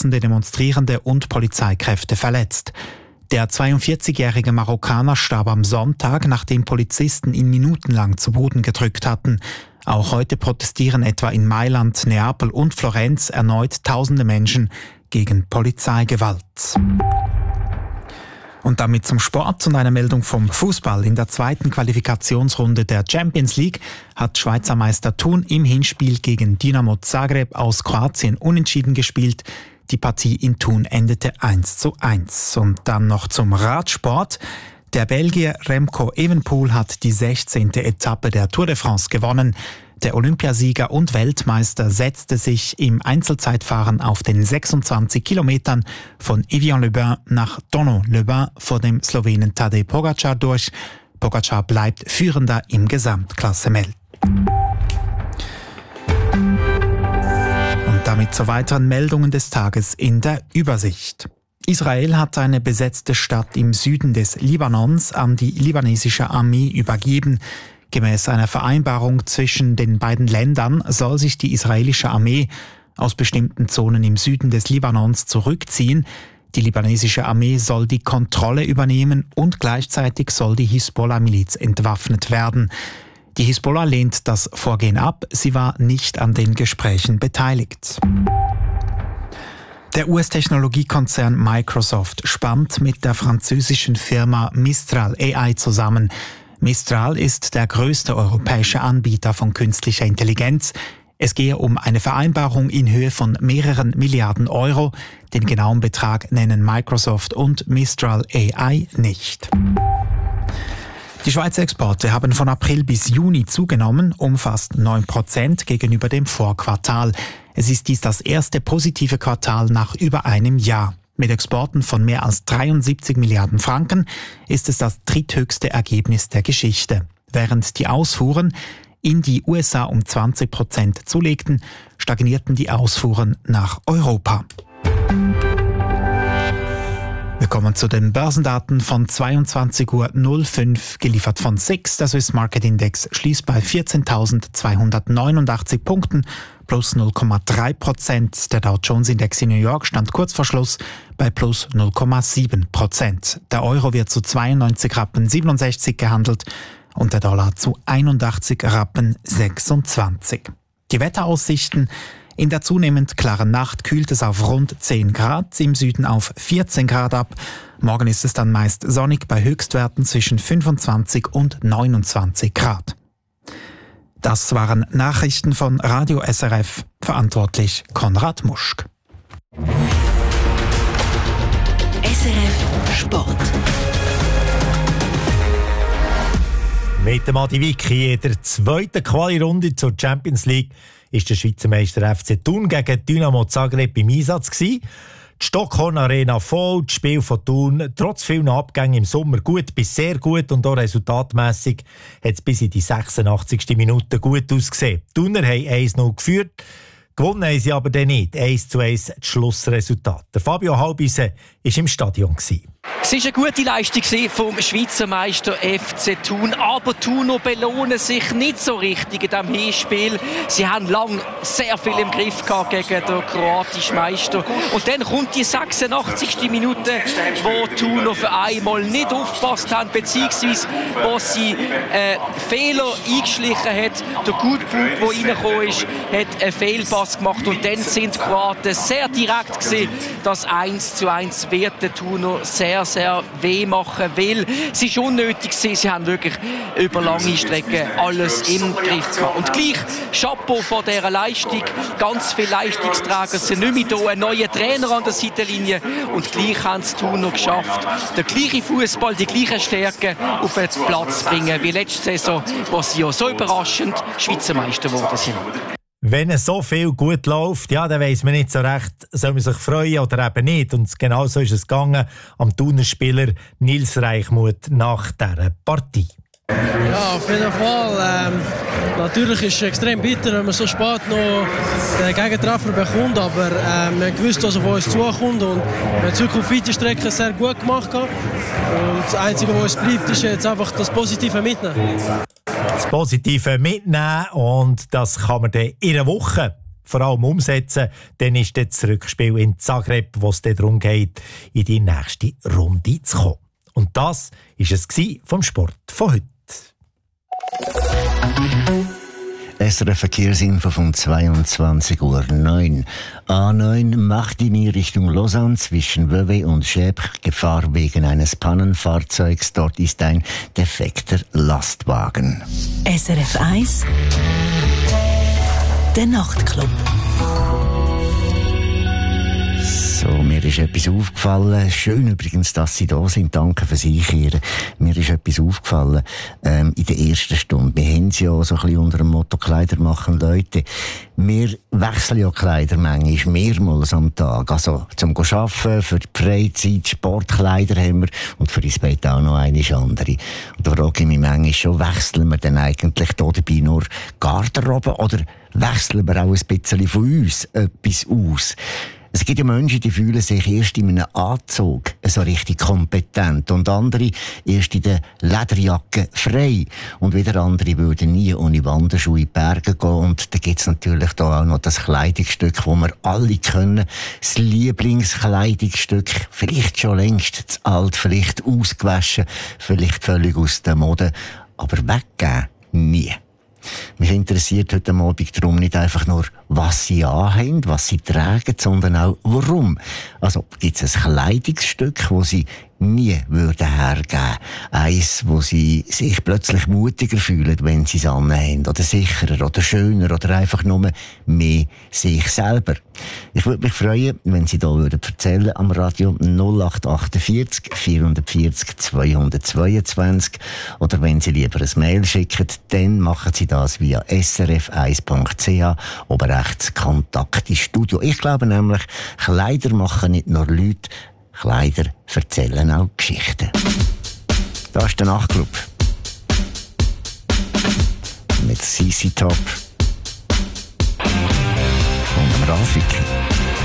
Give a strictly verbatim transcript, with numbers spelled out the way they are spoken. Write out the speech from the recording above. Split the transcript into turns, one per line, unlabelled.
Dutzende Demonstrierende und Polizeikräfte verletzt. Der zweiundvierzigjährige Marokkaner starb am Sonntag, nachdem Polizisten ihn minutenlang zu Boden gedrückt hatten. Auch heute protestieren etwa in Mailand, Neapel und Florenz erneut tausende Menschen gegen Polizeigewalt. Und damit zum Sport und einer Meldung vom Fußball. In der zweiten Qualifikationsrunde der Champions League hat Schweizer Meister Thun im Hinspiel gegen Dinamo Zagreb aus Kroatien unentschieden gespielt. Die Partie in Thun endete eins zu eins. Und dann noch zum Radsport. Der Belgier Remco Evenepoel hat die sechzehnte Etappe der Tour de France gewonnen. Der Olympiasieger und Weltmeister setzte sich im Einzelzeitfahren auf den sechsundzwanzig Kilometern von Evian-le-Bain nach Thonon-le-Bain vor dem Slowenen Tadej Pogačar durch. Pogačar bleibt Führender im Gesamtklassement. Und damit zu weiteren Meldungen des Tages in der Übersicht. Israel hat eine besetzte Stadt im Süden des Libanons an die libanesische Armee übergeben. Gemäß einer Vereinbarung zwischen den beiden Ländern soll sich die israelische Armee aus bestimmten Zonen im Süden des Libanons zurückziehen. Die libanesische Armee soll die Kontrolle übernehmen und gleichzeitig soll die Hisbollah-Miliz entwaffnet werden. Die Hisbollah lehnt das Vorgehen ab. Sie war nicht an den Gesprächen beteiligt. Der U S-Technologiekonzern Microsoft spannt mit der französischen Firma Mistral A I zusammen. Mistral ist der größte europäische Anbieter von künstlicher Intelligenz. Es gehe um eine Vereinbarung in Höhe von mehreren Milliarden Euro. Den genauen Betrag nennen Microsoft und Mistral A I nicht. Die Schweizer Exporte haben von April bis Juni zugenommen, um fast neun Prozent gegenüber dem Vorquartal. Es ist dies das erste positive Quartal nach über einem Jahr. Mit Exporten von mehr als dreiundsiebzig Milliarden Franken ist es das dritthöchste Ergebnis der Geschichte. Während die Ausfuhren in die U S A um zwanzig Prozent zulegten, stagnierten die Ausfuhren nach Europa. Wir kommen zu den Börsendaten von zweiundzwanzig Uhr fünf, geliefert von S I X. Der Swiss Market Index schließt bei vierzehntausendzweihundertneunundachtzig Punkten, plus null Komma drei Prozent. Der Dow Jones Index in New York stand kurz vor Schluss bei plus null Komma sieben Prozent. Der Euro wird zu zweiundneunzig Rappen siebenundsechzig gehandelt und der Dollar zu einundachtzig Rappen sechsundzwanzig. Die Wetteraussichten: In der zunehmend klaren Nacht kühlt es auf rund zehn Grad, im Süden auf vierzehn Grad ab. Morgen ist es dann meist sonnig bei Höchstwerten zwischen fünfundzwanzig und neunundzwanzig Grad. Das waren Nachrichten von Radio S R F, verantwortlich Konrad Muschk.
S R F Sport.
Mit dem Adi Vicky in der zweiten Quali-Runde zur Champions League ist der Schweizer Meister F C Thun gegen Dynamo Zagreb im Einsatz gewesen. Die Stockhorn Arena voll, das Spiel von Thun trotz vielen Abgängen im Sommer gut bis sehr gut und auch resultatmässig hat es bis in die sechsundachtzigste Minute gut ausgesehen. Die Thuner haben eins null geführt, gewonnen haben sie aber dann nicht. eins zu eins das Schlussresultat. Der Fabio Halbise war im Stadion gewesen.
Es war eine gute Leistung vom Schweizer Meister F C Thun, aber Thuner belohnen sich nicht so richtig in diesem Hinspiel. Sie haben lange sehr viel im Griff gehabt gegen den kroatischen Meister. Und dann kommt die sechsundachtzigste Minute, wo Thuner für einmal nicht aufgepasst haben, beziehungsweise wo sie äh, Fehler eingeschlichen hat. Der Gutbrut, der reingekommen ist, hat einen Fehlpass gemacht und dann sind die Kroaten sehr direkt gewesen. Das eins zu eins wird der Thuner sehr sehr, sehr weh machen will. Es war unnötig, sie haben wirklich über lange Strecken alles im Griff gehabt. Und gleich Chapeau von dieser Leistung. Ganz viele Leistungsträger sind nicht mehr da. Ein neuer Trainer an der Seitenlinie. Und gleich haben es Thun noch geschafft, den gleichen Fußball, die gleichen Stärken auf den Platz zu bringen wie letzte Saison, wo sie ja so überraschend Schweizer Meister geworden sind.
Wenn es so viel gut läuft, ja, dann weiss man nicht so recht, soll man sich freuen oder eben nicht. Und genau so ist es gegangen am Thuner Spieler Nils Reichmuth nach dieser Partie.
Ja, auf jeden Fall. Ähm, natürlich ist es extrem bitter, wenn man so spät noch den Gegentreffer bekommt, aber ähm, wir haben gewusst, was auf uns zukommt und wir haben Zukunft weite Strecken sehr gut gemacht. Und das Einzige, was uns bleibt, ist jetzt einfach das Positive mitnehmen.
Das Positive mitnehmen und das kann man dann in einer Woche vor allem umsetzen, dann ist das Rückspiel in Zagreb, wo es darum geht, in die nächste Runde zu kommen. Und das war es vom Sport von heute.
S R F-Verkehrsinfo von zweiundzwanzig Uhr neun. A neun macht in Richtung Lausanne zwischen Vevey und Schäbch Gefahr wegen eines Pannenfahrzeugs. Dort ist ein defekter Lastwagen.
S R F eins, der Nachtclub.
So, mir ist etwas aufgefallen. Schön übrigens, dass Sie da sind. Danke fürs Einkehren. Mir ist etwas aufgefallen ähm, in der ersten Stunde. Wir haben es ja so ein bisschen unter dem Motto Kleider machen Leute. Wir wechseln ja Kleider manchmal mehrmals am Tag. Also zum Arbeiten, für die Freizeit, Sportkleider haben wir und für das Bett auch noch eine andere. Und da frage ich mich manchmal schon, wechseln wir denn eigentlich da dabei nur Garderobe oder wechseln wir auch ein bisschen von uns etwas aus? Es gibt ja Menschen, die fühlen sich erst in einem Anzug so richtig kompetent und andere erst in der Lederjacke frei. Und wieder andere würden nie ohne Wanderschuhe in die Berge gehen. Und da gibt es natürlich da auch noch das Kleidungsstück, das wir alle können. Das Lieblingskleidungsstück, vielleicht schon längst zu alt, vielleicht ausgewaschen, vielleicht völlig aus der Mode, aber weggeben nie. Mich interessiert heute Abend darum nicht einfach nur, was sie anhaben, was sie tragen, sondern auch warum. Also gibt es ein Kleidungsstück, das sie nie würden hergeben. Eins, wo sie sich plötzlich mutiger fühlen, wenn sie es anhaben. Oder sicherer, oder schöner, oder einfach nur mehr sich selber. Ich würde mich freuen, wenn Sie da würden erzählen am Radio null acht achtundvierzig vierhundertvierzig zweihundertzweiundzwanzig. Oder wenn Sie lieber ein Mail schicken, dann machen Sie das via s r f eins punkt c h, oben rechts Kontakt ins Studio. Ich glaube nämlich, Kleider machen nicht nur Leute, Kleider erzählen auch Geschichten. Das ist der Nachtclub. Mit C C Top und dem Rafik.